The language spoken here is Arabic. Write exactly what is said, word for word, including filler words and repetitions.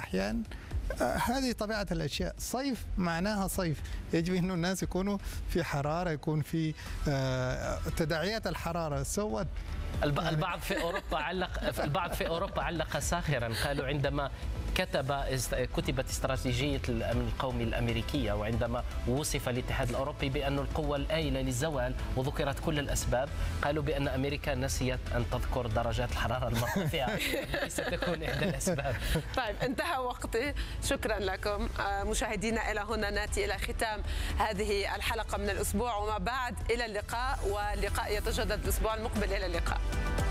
الأحيان هذه طبيعة الأشياء. صيف معناها صيف، يجب أن الناس يكونوا في حرارة، يكون في تداعيات الحرارة. سوت البعض في أوروبا علق البعض في أوروبا علق ساخرا، قالوا عندما كتب كتبت استراتيجية الأمن القومي الأمريكية، وعندما وصف الاتحاد الأوروبي بأن القوة الآيلة للزوال وذكرت كل الأسباب، قالوا بأن أمريكا نسيت أن تذكر درجات الحرارة المرتفعة التي ستكون إحدى الأسباب. طيب انتهى وقتي، شكرا لكم مشاهدينا. إلى هنا نأتي إلى ختام هذه الحلقة من الأسبوع وما بعد. إلى اللقاء، واللقاء يتجدد الأسبوع المقبل. إلى اللقاء.